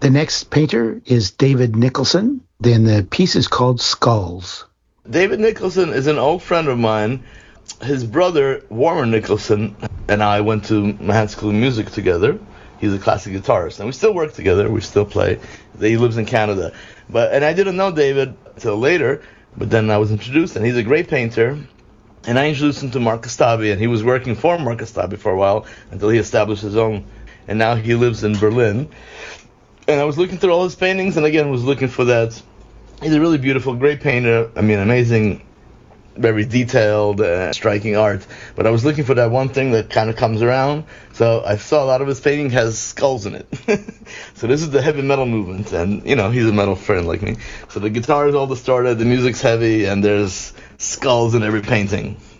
The next painter is David Nicholson. Then the piece is called Skulls. David Nicholson is an old friend of mine. His brother, Warren Nicholson, and I went to Manhattan School of Music together. He's a classic guitarist, and we still work together. We still play. He lives in Canada. And I didn't know David until later, but then I was introduced, and he's a great painter. And I introduced him to Mark Kastabi, and he was working for Mark Kastabi for a while until he established his own. And now he lives in Berlin. And I was looking through all his paintings, and again was looking for that. He's a really beautiful, great painter. I mean, amazing, very detailed, striking art. But I was looking for that one thing that kind of comes around. So I saw a lot of his painting has skulls in it. So this is the heavy metal movement, and he's a metal friend like me. So the guitar is all distorted, the music's heavy, and there's skulls in every painting.